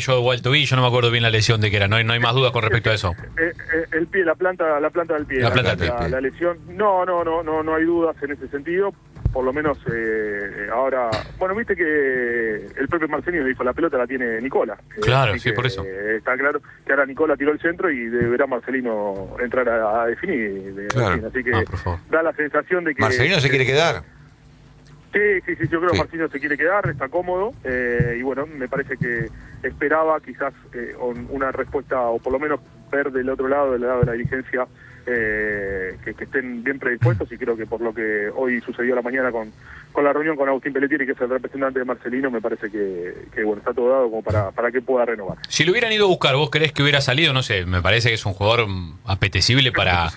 tobillo o el tobillo, no me acuerdo bien la lesión de que era, no hay más dudas con respecto a eso. El pie, la planta del pie. La lesión. No hay dudas en ese sentido. Por lo menos ahora, bueno, viste que el propio Marcelino dijo, la pelota la tiene Nicola. Claro, sí, por eso. Está claro que ahora Nicola tiró el centro y deberá Marcelino entrar a definir. Claro. Así que da la sensación de que... Marcelino se quiere quedar. Sí, yo creo que Marcelino se quiere quedar, está cómodo, y bueno, me parece que esperaba quizás una respuesta, o por lo menos ver del otro lado, del lado de la dirigencia, que estén bien predispuestos, y creo que por lo que hoy sucedió a la mañana con la reunión con Agustín Pelletieri, que es el representante de Marcelino, me parece que bueno, está todo dado como para que pueda renovar. Si lo hubieran ido a buscar, ¿vos creés que hubiera salido? No sé, me parece que es un jugador apetecible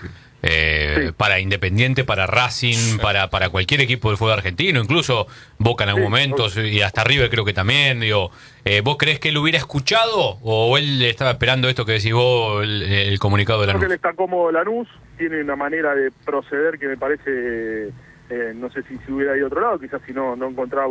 para Independiente, para Racing, para cualquier equipo del fútbol argentino, incluso Boca en algún momento, y hasta River creo que también. Digo, ¿vos creés que él hubiera escuchado o él estaba esperando esto que decís vos, el comunicado de Lanús? Creo que él está cómodo Lanús, tiene una manera de proceder que me parece, no sé si hubiera ido a otro lado, quizás si no encontraba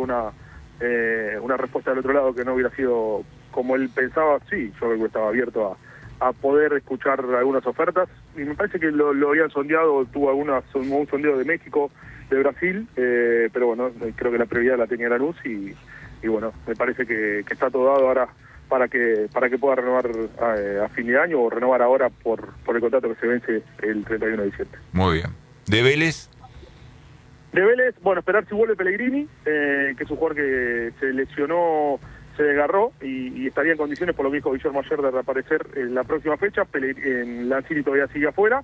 una respuesta del otro lado que no hubiera sido como él pensaba. Sí, yo creo que estaba abierto a poder escuchar algunas ofertas, y me parece que lo habían sondeado, tuvo un sondeo de México, de Brasil, pero bueno, creo que la prioridad la tenía Lanús, y bueno, me parece que está todo dado ahora para que pueda renovar a fin de año, o renovar ahora por el contrato que se vence el 31 de diciembre. Muy bien. ¿De Vélez? De Vélez, bueno, esperar si vuelve Pellegrini, que es un jugador que se lesionó, se desgarró y estaría en condiciones, por lo que dijo Guillermo ayer, de reaparecer en la próxima fecha. Lanzini todavía sigue afuera,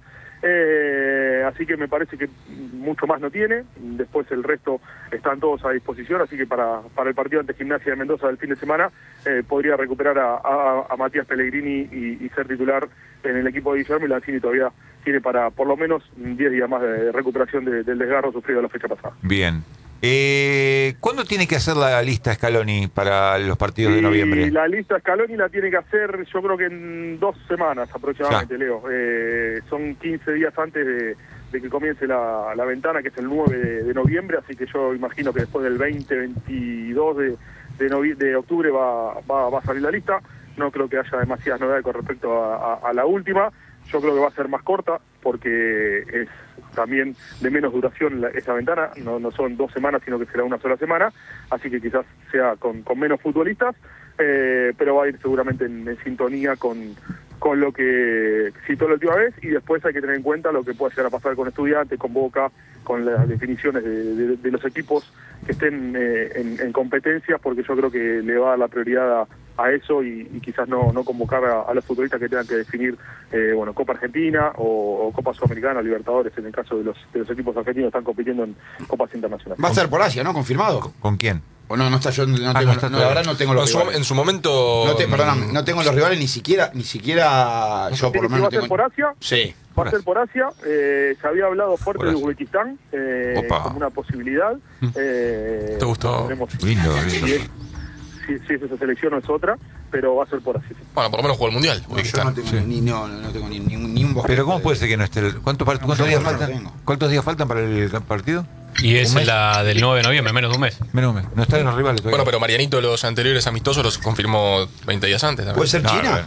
así que me parece que mucho más no tiene. Después el resto están todos a disposición, así que para el partido ante Gimnasia de Mendoza del fin de semana podría recuperar a Matías Pellegrini y ser titular en el equipo de Guillermo, y Lanzini todavía tiene para por lo menos 10 días más de recuperación del desgarro sufrido la fecha pasada. Bien. ¿Cuándo tiene que hacer la lista Scaloni para los partidos de noviembre? La lista Scaloni la tiene que hacer, yo creo que en 2 semanas aproximadamente, Leo. Son 15 días antes de que comience la ventana, que es el 9 de noviembre, así que yo imagino que después del 22 de octubre va a salir la lista. No creo que haya demasiadas novedades con respecto a la última. Yo creo que va a ser más corta, porque es también de menos duración esa ventana, no son 2 semanas, sino que será una sola semana, así que quizás sea con menos futbolistas, pero va a ir seguramente en sintonía con lo que citó la última vez, y después hay que tener en cuenta lo que pueda llegar a pasar con Estudiantes, con Boca, con las definiciones de los equipos que estén en competencias, porque yo creo que le va a dar la prioridad a eso, y quizás no convocar a los futbolistas que tengan que definir Copa Argentina o Copa Sudamericana, Libertadores, en el caso de los equipos argentinos que están compitiendo en Copas Internacionales. Va a ser por Asia, ¿no? ¿Confirmado? ¿Con quién? O no está, yo la verdad no tengo los rivales. En su momento... No tengo los rivales, ni siquiera yo por lo menos ¿Va a ser por Asia? Sí. Va a ser por Asia, se había hablado fuerte de Uzbekistán como una posibilidad. ¿Te gustó? Lindo. Si es esa selección o es otra, pero va a ser por Asia. Bueno, por lo menos jugó el Mundial. Yo no tengo ni un Pero ¿cómo puede ser que no esté? ¿Cuántos días faltan? ¿Cuántos días faltan para el partido? Y es la del 9 de noviembre, menos de un mes. Menos de un mes. No están en los rivales todavía. Bueno, pero Marianito los anteriores amistosos los confirmó 20 días antes también. ¿Puede ser China?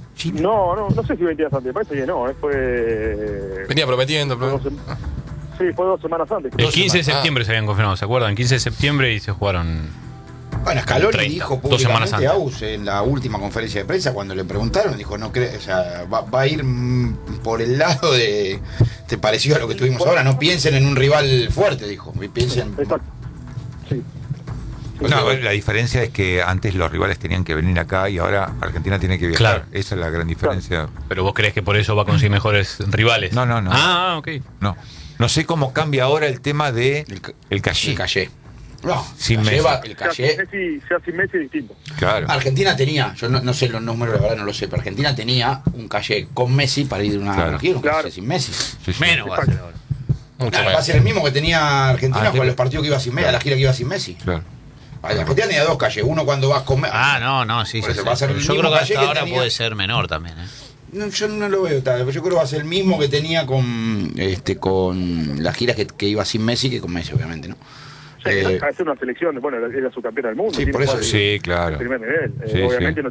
No sé si 20 días antes, parece que no. Venía prometiendo. Sí, fue 2 semanas antes. El 15 de septiembre se habían confirmado, ¿se acuerdan? 15 de septiembre y se jugaron. Bueno, Scaloni dijo públicamente a en la última conferencia de prensa, cuando le preguntaron, dijo, no cree, o sea, va a ir por el lado de, te pareció a lo que tuvimos ahora, no piensen en un rival fuerte, dijo, piensen. Exacto. Sí. No, la diferencia es que antes los rivales tenían que venir acá y ahora Argentina tiene que viajar. Claro. Esa es la gran diferencia. Claro. ¿Pero vos crees que por eso va a conseguir mejores rivales? No. Ah, ok. No sé cómo cambia ahora el tema de el Calle. No, sin Messi. El Calle. Sea sin Messi es distinto. Claro. Argentina tenía, yo no sé los números, la verdad no lo sé, pero Argentina tenía un Calle con Messi para ir de una gira, un Calle sin Messi. Sí. Menos va a ser ahora. Va a ser el mismo que tenía Argentina con los partidos que iba sin Messi, a la gira que iba sin Messi. Claro. Argentina tenía 2 Calles, uno cuando vas con Messi. Sí. Va a ser yo creo que hasta ahora puede ser menor también, No, yo no lo veo tal, pero yo creo que va a ser el mismo que tenía con las giras que iba sin Messi que con Messi, obviamente, ¿no? Es una selección, era subcampeona del mundo. Sí, por eso. Sí, claro. Primer nivel. Sí, obviamente